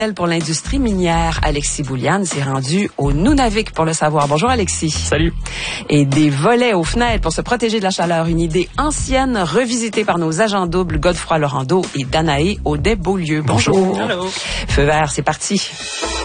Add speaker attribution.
Speaker 1: Pour l'industrie minière, Alexis Bouliane s'est rendu au Nunavik pour le savoir. Bonjour Alexis.
Speaker 2: Salut.
Speaker 1: Et des volets aux fenêtres pour se protéger de la chaleur. Une idée ancienne revisitée par nos agents doubles Godefroy Laurando et Danae Audet-Beaulieu. Bonjour.
Speaker 2: Hello.
Speaker 1: Feu vert, c'est parti.